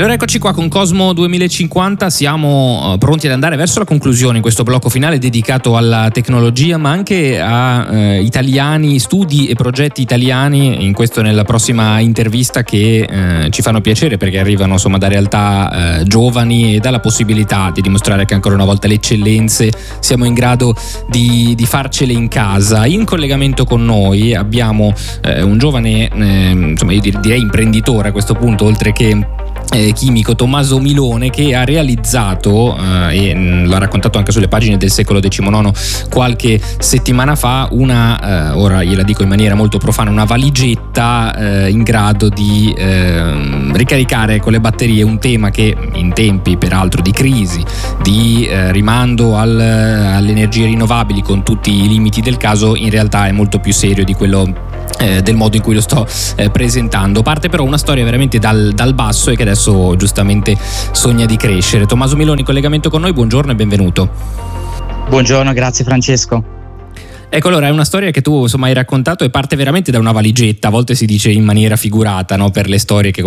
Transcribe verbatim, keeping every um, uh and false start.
allora eccoci qua con Cosmo duemilacinquanta, siamo pronti ad andare verso la conclusione in questo blocco finale dedicato alla tecnologia, ma anche a eh, italiani, studi e progetti italiani, in questo nella prossima intervista, che eh, ci fanno piacere perché arrivano insomma da realtà eh, giovani e dalla possibilità di dimostrare che ancora una volta le eccellenze siamo in grado di, di farcele in casa. In collegamento con noi abbiamo eh, un giovane, eh, insomma io direi imprenditore a questo punto, oltre che Eh, chimico, Tommaso Milone, che ha realizzato eh, e mh, l'ha raccontato anche sulle pagine del Secolo diciannove qualche settimana fa una, eh, ora gliela dico in maniera molto profana, una valigetta eh, in grado di eh, ricaricare con le batterie un tema che in tempi peraltro di crisi, di eh, rimando al, alle energie rinnovabili con tutti i limiti del caso, in realtà è molto più serio di quello Eh, del modo in cui lo sto eh, presentando. Parte però una storia veramente dal, dal basso e che adesso giustamente sogna di crescere. Tommaso Milone in collegamento con noi, buongiorno e benvenuto. Buongiorno, grazie Francesco. Ecco, allora è una storia che tu insomma hai raccontato e parte veramente da una valigetta, a volte si dice in maniera figurata, no? Per le storie che